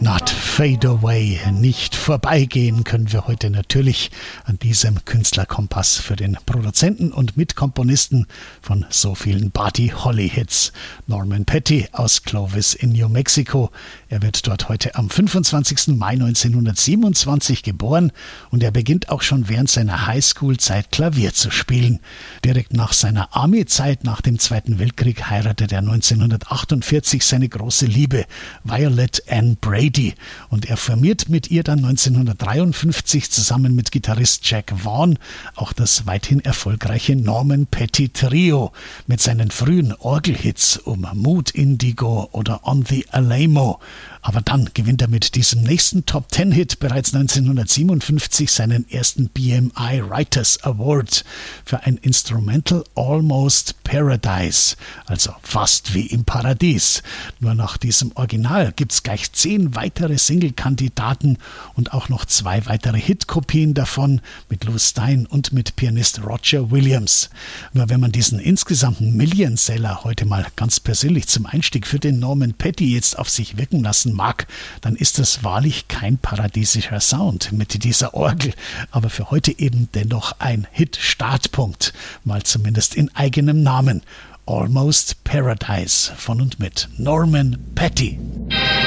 Not Fade Away, nicht vorbeigehen, können wir heute natürlich an diesem Künstlerkompass für den Produzenten und Mitkomponisten von so vielen Buddy Holly Hits. Norman Petty aus Clovis in New Mexico. Er wird dort heute am 25. Mai 1927 geboren und er beginnt auch schon während seiner Highschool-Zeit Klavier zu spielen. Direkt nach seiner Army-Zeit, nach dem Zweiten Weltkrieg, heiratet er 1948 seine große Liebe, Violet Ann Brady. Und er formiert mit ihr dann 1953 zusammen mit Gitarrist Jack Vaughn auch das weithin erfolgreiche Norman Petty Trio mit seinen frühen Orgelhits um Mood Indigo oder On the Alamo. Aber dann gewinnt er mit diesem nächsten Top-10-Hit bereits 1957 seinen ersten BMI Writers Award für ein Instrumental Almost Paradise, also fast wie im Paradies. Nur nach diesem Original gibt's gleich 10 weitere Single-Kandidaten und auch noch 2 weitere Hitkopien davon mit Lou Stein und mit Pianist Roger Williams. Nur wenn man diesen insgesamten Million-Seller heute mal ganz persönlich zum Einstieg für den Norman Petty jetzt auf sich wirken lassen mag, dann ist das wahrlich kein paradiesischer Sound mit dieser Orgel, aber für heute eben dennoch ein Hit-Startpunkt, mal zumindest in eigenem Namen. Almost Paradise von und mit Norman Petty.